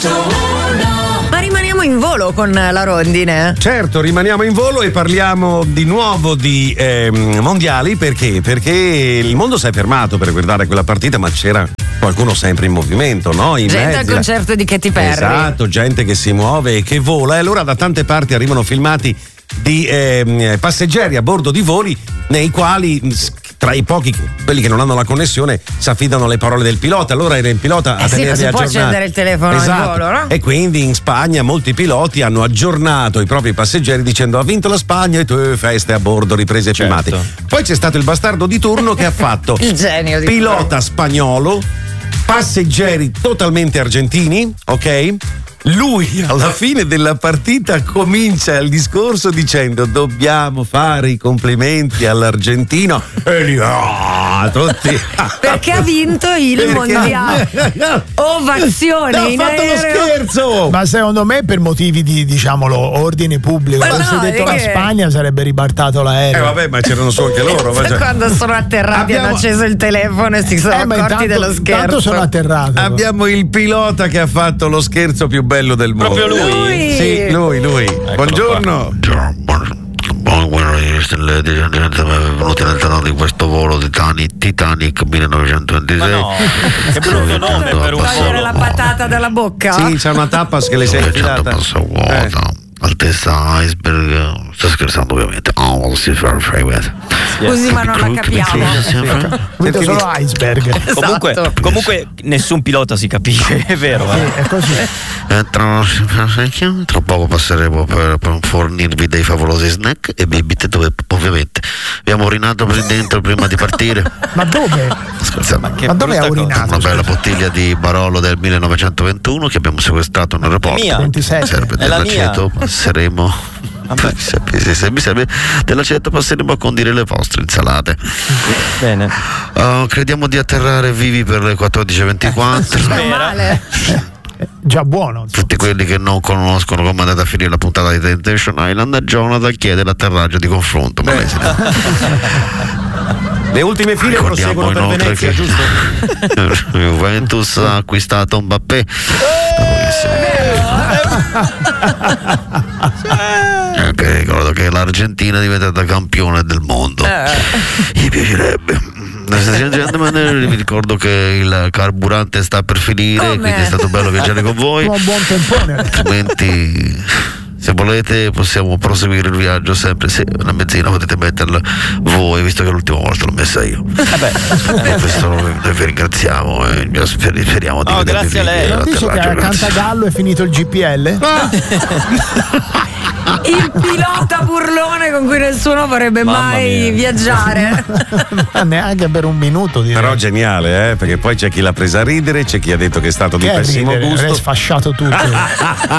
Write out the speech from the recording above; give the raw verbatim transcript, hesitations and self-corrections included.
Ma rimaniamo in volo con la rondine? Certo, rimaniamo in volo e parliamo di nuovo di eh, mondiali. Perché? Perché il mondo si è fermato per guardare quella partita, ma c'era qualcuno sempre in movimento, no? In gente mezzo. al concerto di Katy Perry. Esatto, gente che si muove e che vola. E allora da tante parti arrivano filmati di eh, passeggeri a bordo di voli nei quali, tra i pochi, quelli che non hanno la connessione, si affidano alle parole del pilota. Allora era il pilota a eh sì, tenerli non si può aggiornati. accendere il telefono Esatto. in volo, no? E quindi in Spagna molti piloti hanno aggiornato i propri passeggeri dicendo: ha vinto la Spagna e tu feste a bordo, riprese e Certo. filmati. Poi c'è stato il bastardo di turno che ha fatto Il genio di pilota spagnolo, passeggeri totalmente argentini, ok? Lui alla fine della partita comincia il discorso dicendo: dobbiamo fare i complimenti all'argentino, e lì, ah, tutti. Perché ha vinto il Perché? mondiale. Ovazione Ha in fatto lo aereo. scherzo. Ma secondo me per motivi di, diciamolo, ordine pubblico. Ma Se no, detto la è che- Spagna sarebbe ribaltato Eh l'aereo. vabbè, ma c'erano su anche loro. ma Sai cioè- quando sono atterrati Abbiamo- hanno acceso il telefono e si sono Eh, ma accorti intanto- dello scherzo. intanto sono atterrato. Abbiamo il pilota che ha fatto lo scherzo più bello del mondo. Proprio lui? Lui. Sì, lui, lui. Buongiorno. Buongiorno, benvenuti all'interno di questo volo Titanic, Titanic millenovecentoventisei. Ma no, che brutto nome per un Togliere volo. la patata dalla bocca. Sì, c'è una tappa che le sei infilata. passa vuota, altezza iceberg. Sto scherzando ovviamente. Oh, si fa Scusi, ma non la capiamo. Vedo solo iceberg. Comunque, Esatto. comunque nessun pilota si capisce, è vero. eh? È così. Tra, tra poco passeremo per, per fornirvi dei favolosi snack e bibite dove ovviamente abbiamo urinato per dentro prima di partire. Ma dove? Scherzando. Che Ma dove ha brutta cosa. urinato? Una bella bottiglia di Barolo del millenovecentoventuno che abbiamo sequestrato in aeroporto. Mia. ventisette. Serve È la dell'aceto, passeremo. Vabbè. Se, se, se mi serve dell'aceto, passeremo a condire le vostre insalate. Bene. Uh, crediamo di atterrare vivi per le quattordici e ventiquattro. Meno male. Già buono. Tutti quelli che non conoscono come è andata a finire la puntata di Temptation Island, Jonathan chiede l'atterraggio di confronto. Ma lei se ne- Le ultime file Ricordiamo proseguono per inoltre Venezia, che giusto? Juventus ha acquistato Mbappé. Anche ricordo che l'Argentina è diventata campione del mondo. Mi piacerebbe. Vi ricordo che il carburante sta per finire, Come? quindi è stato bello viaggiare con voi. Un buon tempone. Altrimenti, se volete, possiamo proseguire il viaggio sempre. Se una mezzina potete metterla voi, visto che l'ultima volta l'ho messa io. Vabbè. Per questo noi vi ringraziamo e sper- speriamo di Oh, vedervi grazie a lei. vivi Non dice che a all'atterraggio. Grazie. Cantagallo è finito il G P L? Il pilota burlone con cui nessuno vorrebbe Mamma mai mia. viaggiare. Ma neanche per un minuto. Direi. Però geniale, eh? Perché poi c'è chi l'ha presa a ridere, c'è chi ha detto che è stato di Che pessimo ridere, gusto. avrei sfasciato tutto.